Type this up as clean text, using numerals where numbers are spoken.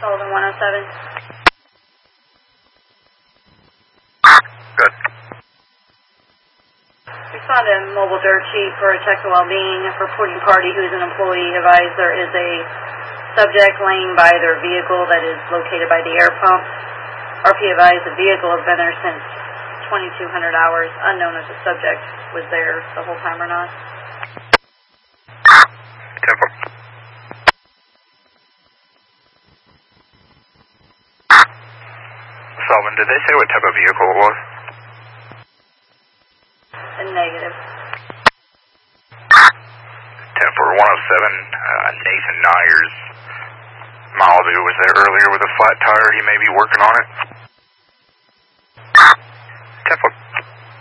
Sullivan 107. Good. Respond to mobile dirt sheet for a check of well-being. Reporting party who is an employee advised there is a subject laying by their vehicle that is located by the air pump. RP advised the vehicle has been there since 2200 hours, unknown if the subject was there the whole time or not. Temple. Sullivan, did they say what type of vehicle it was? A negative. Temple 107, Nathan Nyers. Malibu was there earlier with a flat tire. He may be working on it.